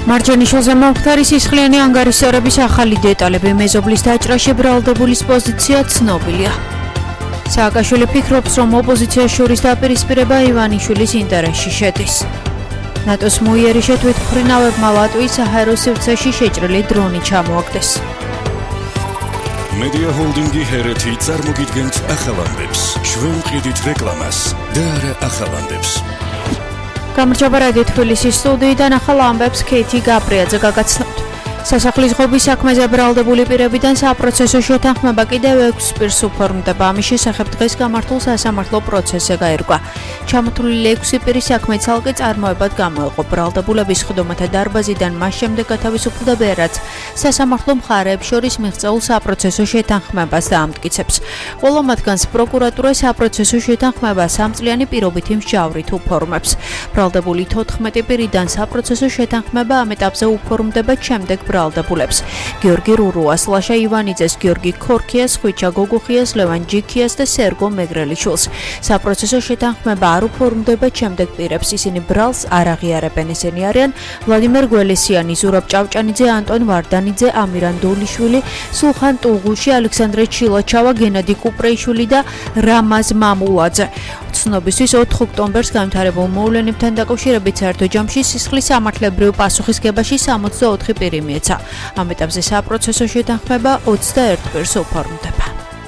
მარჯანიშვილზე მომხდარი სისხლიანი ანგარიშსარების ახალი დეტალები მეზობლის დაჭრაში ბრალდებულის პოზიცია ცნობილია. სააკაშვილი ფიქრობს, რომ ოპოზიციას შორის დაპირისპირება ივანიშვილის ინტერესში შედის. ნატოს მოიერიშე თვითმფრინავებმა ლატვიის საჰაერო სივრცეში შეჭრილი დრონი ჩამოაგდეს. მედია ჰოლდინგი ჰერეთი წარმოგიდგენთ ახალანდებს, ჩვენ ვყიდით რეკლამას და არა ახალანდებს. გამარჯობა რადიო თბილისის სტუდიიდან ახალ ამბებს ქეთი გაბრიაძე გაგაცნობთ. სასახლის ღობის საქმეზე ბრალდებული პირებიდან საპროცესო შეთანხმება კიდევ 6 პირს უფორმდება. ამის შესახებ დღეს გამართულ სასამართლო პროცესზე გაირკვა. ჩამოთვლილი 6 პირის საქმე ცალკე წარმოებად გამოეყო. ბრალდებულების ხდომათა დარბაზიდან მას შემდეგ გათავისუფლდება, რაც სასამართლო მხარეებს შორის მიღწეულ საპროცესო შეთანხმებას დაამტკიცებს. ყველა მათგანს პროკურატურა საპროცესო შეთანხმებას 3 წლიანი პირობითი მსჯავრით უფორმებს. ბრალდებული 14 პირიდან საპროცესო შეთანხმება ამ ეტაპზე უფორმდება შემდეგ ბრალდებულებს. გიორგი რურუას, ლაშა ივანიძეს, გიორგი ქორქიას, ხვიჩა გოგუხიას, ლევან ჯიქიას და სერგო მეგრელიშვილს. საპროცესო შეთანხმება არ უფორმდება შემდეგ პირებს. ისინი ბრალს არ აღიარებენ. ესენი არიან ვლადიმერ გველესიანი, ზურაბ ჭავჭანიძე, ანტონ ვარდანიძე, ამირან დოლიშვილი, სულხან ტუღუში, ალექსანდრე ჩილაჩავა, გენადი კუპრეიშვილი და რამაზ მამულაძე. ცნობისთვის 4 ოქტომბერს განვითარებულ მოვლენებთან დაკავშირებით საერთო ჯამში სისხლის სამართლებრივ პასუხისგებაში 64 პირი მიეცა. ამ ეტაპზე საპროცესო შეთანხმება 21 პირს უფორმდება.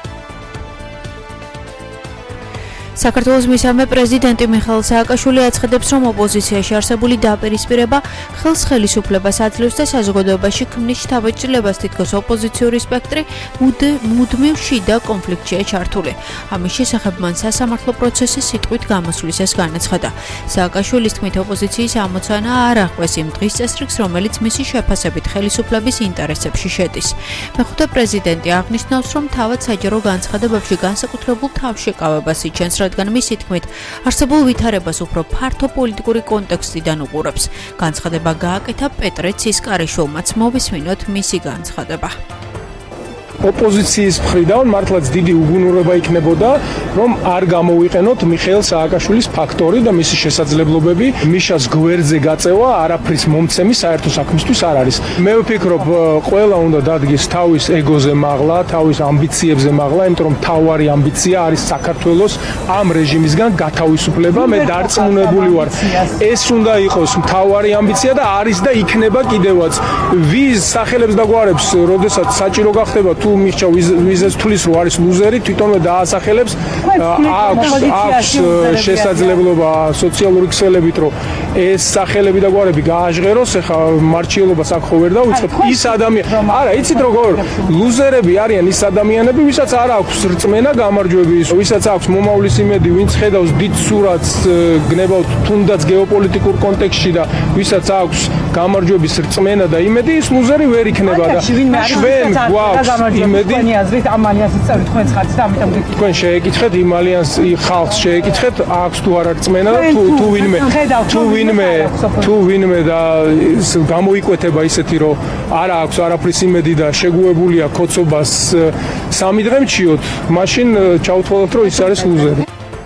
საქართველოს მესამე პრეზიდენტი მიხეილ სააკაშვილი აცხადებს, რომ ოპოზიციაში არსებული დაპირისპირება ხელს ხელისუფლებას აძლევს და საზოგადოებაში ქმნის შთაბეჭდილებას, თითქოს ოპოზიციური სპექტრი მუდმივ შიდა კონფლიქტშია ჩართული. ამის შესახებ მან სასამართლო პროცესის სიტყვით გამოსვლისას განაცხადა. სააკაშვილის თქმით, ოპოზიციის ამოცანა არ აღკვეს იმ დღის წესრიგს, რომელიც მისი შეფასებით ხელისუფლების ინტერესებში შედის. მეხუთე პრეზიდენტი აღნიშნავს, რომ თავად საჯარო განცხადებებში განსაკუთრებულ თავშეკავებას იჩენს, რადგან მისი თქმით, არსებულ ვითარებას უფრო ფართო პოლიტიკური კონტექსტიდან უყურებს. განცხადება გააკეთა პეტრე ცისკარიშვილმაც. მოვისმინოთ მისი განცხადება. ოპოზიციის მხრიდან მართლაც დიდი უგუნურება იქნებოდა, რომ არ გამოვიყენოთ მიხეილ სააკაშვილის ფაქტორი და მისი შესაძლებლობები მიშას გვერდზე გაწევა არაფრის მომცემი საერთო საქმისთვის არ არის. მე ვფიქრობ, ყველა უნდა დადგეს თავის ეგოზე მაღლა, თავის ამბიციებზე მაღლა, იმიტომ რომ თავარი ამბიცია არის საქართველოს ამ რეჟიმისგან გათავისუფლება. მე დარწმუნებული ვარ, ეს უნდა იყოს თავარი ამბიცია და არის და იქნება კიდევაც. ვის სახელებს დაგვარებს, როდესაც საჭირო გახდება თუ მიხჩა ვიზეს თulis რო არის ლუზერი, თვითონვე დაასახელებს, აქვს შესაძლებლობა სოციალური ქსელებით რო ეს სახელები და გვარები გააჟღეროს. ეხა მარჩიელობას აქ ხო ვერ დავიწყებ. ის ადამიანი, არა, იცით როგორ ლუზერები არიან ის ადამიანები, ვისაც არ აქვს რწმენა გამარჯვების, ვისაც აქვს მომავლის იმედი, ვინც ხედავს დიდ სურათს, გნებავთ თუნდაც გეოპოლიტიკურ კონტექსტში და ვისაც აქვს გამარჯვების რწმენა და იმედი, ის ლუზერი ვერ იქნება და ჩვენ გვაქვს იმედი. თქვენი აზრით ამ ალიანსის წევრი თქვენს ხართ და ამიტომ თქვენ შეეკითხეთ იმ ალიანს ხალხს შეეკითხეთ, აქვს თუ არ არის რწმენა და თუ ვინმე და გამოიკვეთება ისეთი, რომ არა აქვს არაფრის იმედი და შეგუებულია ქოცობას 3 დღე მჩიოთ, მაშინ ჩავთვალოთ, რომ ის არის ლუზერი.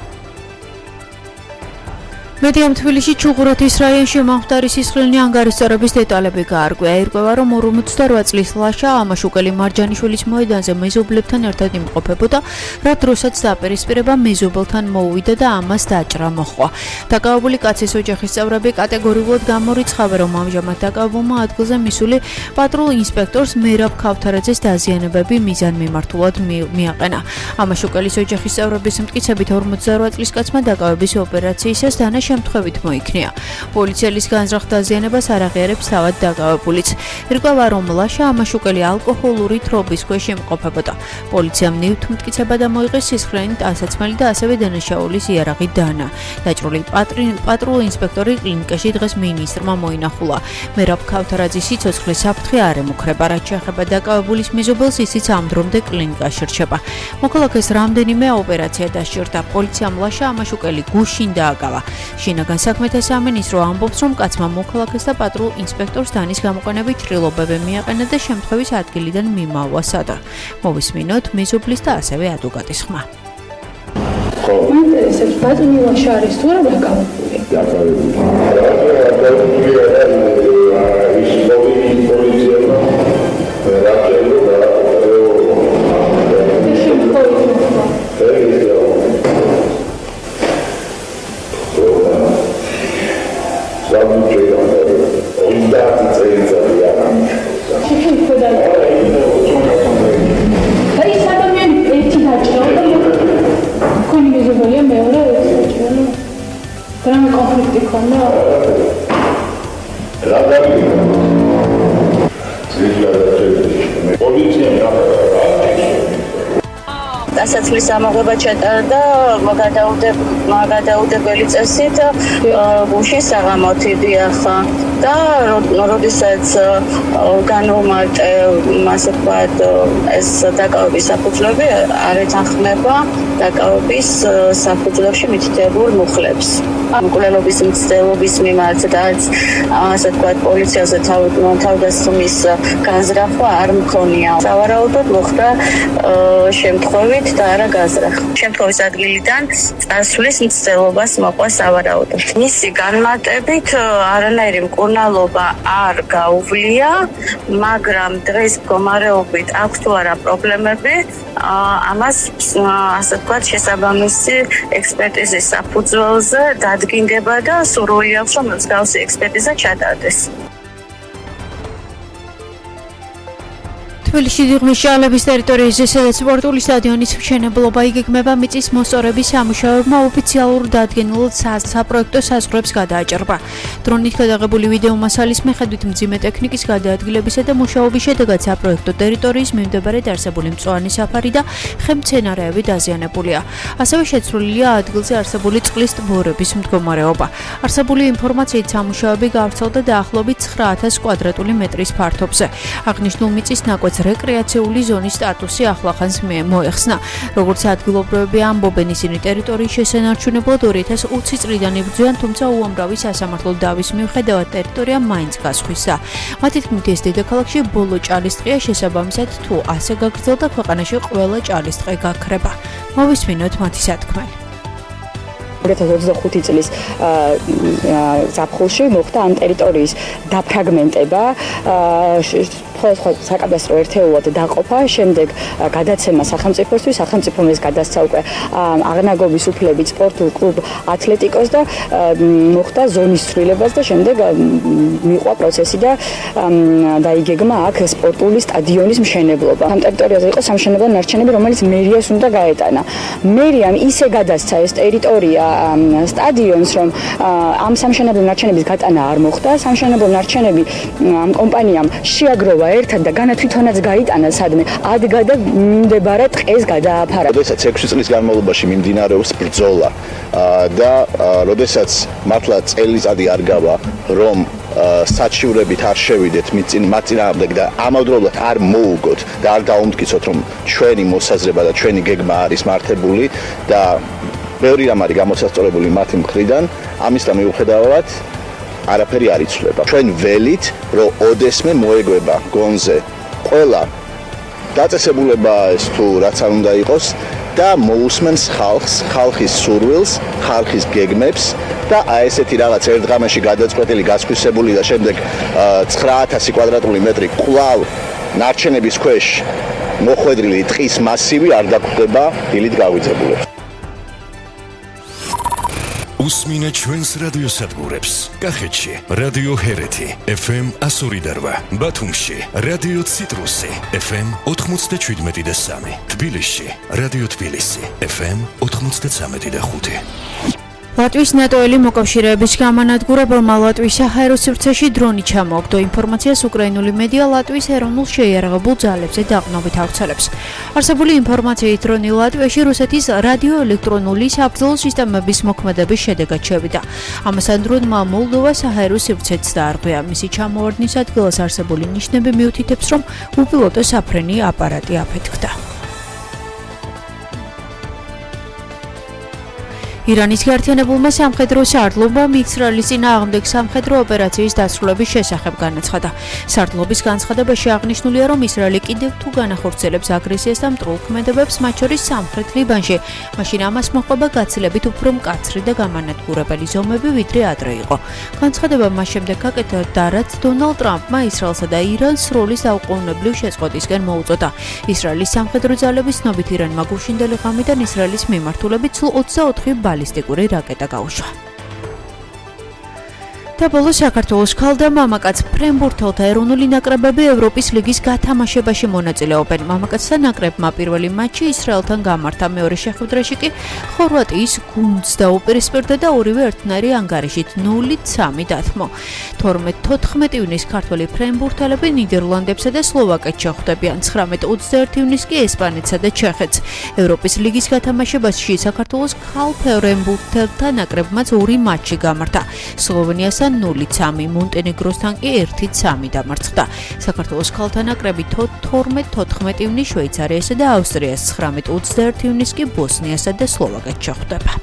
მედიამ თბილისში ჩუღურეთის რაიონში მომხდარი სისხლიანი ანგარიშსარების დეტალები გაარკვია. ირკვევა, რომ 48 წლის ლაშა ამაშუკელი მარჯანიშვილის მოედანზე მეზობლებთან ერთად იმყოფებოდა, რა დროსაც დაპირისპირება მეზობელთან მოუვიდა და ამას დაჭრა მოჰყვა. დაკავებული კაცის ოჯახის წევრები კატეგორიულად გამორიცხავენ, რომ ამჟამად დაკავებულმა ადგილზე მისული პატრულ ინსპექტორს მერაბ ქავთარაძეს დაზიანებები მიზანმიმართულად მიაყენა. ამაშუკელის ოჯახის წევრების მტკიცებით 48 წლის კაცმა დაკავების ოპერაციისას დანა შემთხვევით მოიქნია. პოლიციელის განზრახ დაზიანებას არ აღიარებს თავად დაკავებულიც. ირკვევა, რომ ლაშა ამაშუკელი ალკოჰოლური თრობის ქვეშ იმყოფებოდა. პოლიციამ ნივთმტკიცება მოიღეს სისხლიანი ტანსაცმელი და ასევე დანაშაულის იარაღი დანა. დაჭრული პატრულ ინსპექტორი კლინიკაში დღეს მინისტრმა მოინახულა. მერაბ ქავთარაძის სიცოცხლის საფრთხე არ ემუქრება, რაც შეეხება დაკავებულის მეზობელს, ისიც ამ დრომდე კლინიკაში რჩება. მოქალაქეს რამდენიმე ოპერაცია დასჭირდა. პოლიციამ ლაშა ამაშუკელი გუშინ დააკავა. შინაგან საქმეთა სამინისტრო ამბობს, რომ კაცმა მოქალაქეს და პატრულ ინსპექტორს დანის გამოყენებით ჭრილობები მიაყენა და შემთხვევის ადგილიდან მიმავლა სადრ. მოვისმინოთ მეზობლის და ასევე ადვოკატის ხმა. ინტერესებს ბატონი ლაშა არის თუ არა დაკავებული? დასაცლის ამოღება ჩატარდა გადაუდებელი წესით გუშინ საღამოთი დიახა და როდესაც განვმარტე ასე ვთქვათ ეს დაკავების საფუძვლები არ ეთანხმება დაკავების საფუძვლებში მითითებულ მუხლებს. მკვლელობის მცდელობის მიმართ და ასე ვთქვათ პოლიციაზე თავდასხმის განზრახვა არ მქონია. სავარაუდოდ მოხდა შემთხვევით და არა გაზრახვა. შემთხვევის ადგილიდან წასვლის მცდელობას მოყვა სავარაუდოდ. მისი განმარტებით არანაირი მკურნალობა არ გაუვლია, მაგრამ დღეს მდგომარეობით აქვს თუ არა პრობლემები, ამას ასე ვთქვათ შესაბამისი ექსპერტიზის საფუძველზე დადგინდება და სურვილი აქვს რომ მსგავსი ექსპერტიზა ჩატარდეს. თბილისში დიღმის ჭალების ტერიტორიაზე, სადაც სპორტული სტადიონის მშენებლობა იგეგმება, მიწის მოსწორების სამუშაოებმა ოფიციალურ დადგენილ საპროექტო საზღვრებს გადააჭრა. დრონით გადაღებული ვიდეო მასალის მიხედვით მძიმე ტექნიკის გადაადგილებისა და მუშაობის შედეგად საპროექტო ტერიტორიის მიმდებარედ არსებული მწვანე საფარი და ხემცენარეები დაზიანებულია. ასევე შეცვლილია ადგილზე არსებული წყლის ტბორების მდგომარეობა. არსებული ინფორმაციით სამუშაოები გავრცელდა დაახლოებით 9000 კვადრატული მეტრის ფართობზე. აღნიშნულ მიწის ნაკვეთს რეკრეაციული ზონის სტატუსი ახლახანს მოეხსნა. როგორც ადგილობრივები ამბობენ, ისინი ტერიტორიის შესანარჩუნებლად 2020 წლიდან იბრძვიან, თუმცა უამრავი სასამართლო დავის მიუხედავად ტერიტორია მაინც გასხვისდა. მათი თქმით, ეს დედაქალაქში ბოლო ჭალისწყლია, შესაბამისად თუ ასე გაგრძელდა, ქვეყანაში ყველა ჭალისწყლი გაქრება. მოვისმინოთ მათი სათქმელი. 2025 წლის ზაფხულში მოხდა ამ ტერიტორიის დაფრაგმენტება, სხვა საკადასტრო ერთეულად დაყოფა, შემდეგ გადაცემა სახელმწიფოსთვის, სახელმწიფომ ეს გადასცა უკვე აღნაგობის უფლებით სპორტულ კლუბ ათლეტიკოს და მოხდა ზონის ცვლილებას და შემდეგ მიყვა პროცესი და დაიგეგმა აქ სპორტული სტადიონის მშენებლობა. ამ ტერიტორიაზე იყო სამშენებლო ნარჩენები, რომელიც მერიას უნდა გაეტანა. მერიამ ისე გადასცა ეს ტერიტორია სტადიონს, რომ ამ სამშენებლო ნარჩენების გატანა არ მოხდა. სამშენებლო ნარჩენები ამ კომპანიამ შეაგროვა ერთად და განა თვითონაც გაიტანა სადმე ადგა და მიმდებარე ტყეს გადააფარა. როდესაც 6 წლის განმავლობაში მიმდინარეობს ბრძოლა და როდესაც მართლა წელიწადი არ გავა, რომ საჩივრებით არ შევიდეთ მათ წინააღმდეგ და ამავდროულად არ მოუგოთ და არ დაუმტკიცოთ, რომ ჩვენი მოსაზრება და ჩვენი გეგმა არის მართებული და ბევრი რამ არის გამოსასწორებული მათი მხრიდან, ამისთან მიუხედავად არაფერი არ იცვლება. ჩვენ ველით, რომ ოდესმე მოეგვება გონზე ყველა დაწესებულება ეს თუ რაც არ უნდა იყოს და მოусმენს ხალხს, ხალხის სურვილს, ხალხის გეგმებს და აი ესეთი რაღაც ერთ ღამეში გადაწყვეტილი, გასხვისებული და შემდეგ 9000 კვადრატული მეტრი კვლავ ნარჩენების ქვეშ მოხვედრილი ტყის მასივი არ დაგვდება დილით გაგვიძებულებს. უსმინე ჩვენს რადიოსადგურებს. კახეთში რადიო ჰერეთი FM 102.8, ბათუმში რადიო ციტრუსი FM 97.3, თბილისში რადიო თბილისი FM 93.5. ლატვიის ნატოელი მოკავშირეების გამანადგურებელმა ლატვიის საჰაერო სივრცეში დრონი ჩამოაგდო. ინფორმაციას უკრაინული მედია ლატვიის ეროვნულ შეიარაღებულ ძალებზე დაყრდნობით ავრცელებს. არსებული ინფორმაციით დრონი ლატვიაში რუსეთის რადიოელექტრონული საბრძოლო სისტემების მოქმედების შედეგად შევიდა. ამასთან დრონმა მოლდოვას საჰაერო სივრცეც დაარღვია. მისი ჩამოვარდნის ადგილას არსებული ნიშნები მიუთითებს, რომ უპილოტო საფრენი აპარატი აფეთქდა. ირანის გაერთიანებულმა სამხედრო სარდლობამ ისრაელის წინააღმდეგ სამხედრო ოპერაციის დასრულების შესახებ განაცხადა. სარდლობის განცხადებაში აღნიშნულია, რომ ისრაელი კიდევ თუ განახორციელებს აგრესიას და მტრულ ქმედებებს, მათ შორის სამხრეთ ლიბანში, მაშინ ამას მოჰყვება გაცილებით უფრო მკაცრი და გამანადგურებელი ზომები, ვიდრე ადრე იყო. განცხადება მას შემდეგ გაკეთდა და რაც დონალდ ტრამპმა ისრაელსა და ირანს სროლის დაუყოვნებლივ შეწყვეტისკენ მოუწოდა. ისრაელის სამხედრო ძალების ცნობით ირანმა გუშინდელი ღამიდან ისრაელის მიმართულებით სულ 24 ბალისტიკური რაკეტა გაუშვა. და ბოლოს საქართველოს ქალ და მამაკაც ფრენბურთელთა ეროვნული ნაკრებები ევროპის ლიგის გათამაშებაში მონაწილეობენ. მამაკაცთა ნაკრებმა პირველი მატჩი ისრაელთან გამართა, მეორე შეხვედრაში კი ხორვატიის გუნდს დაუპირისპირდა და ორივე ერთნაირი ანგარიშით 0-3 დათმო. 12-14 ივნის ქართველი ფრენბურთელები ნიდერლანდებსა და სლოვაკეთს შეხვდებიან. 19-21 ივნის კი ესპანეთსა და ჩეხეთს. ევროპის ლიგის გათამაშებაში საქართველოს ქალ ფრენბურთელთა ნაკრებმაც 2 მატჩი გამართა. სლოვენიასთან 0-3, მონტენეგროსთან კი 1-3 დამარცხდა. საქართველოს ქალთა ნაკრები 12-14 ივნის შვეიცარიასა და ავსტრიას, 19-21 ივნის კი ბოსნიასა და სლოვაკეთს შეხვდება.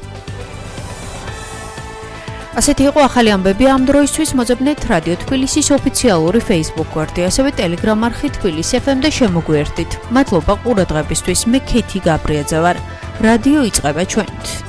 ასეთი იყო ახალი ამბები ამ დროისთვის. მოძებნეთ რადიო თბილისის ოფიციალური Facebook გვერდი, ასევე Telegram არხი თბილისი FM და შემოგვიერთდით. მადლობა ყურადღებისთვის. მე ქეთი გაბრიაძე ვარ. რადიო იწყება ჩვენით.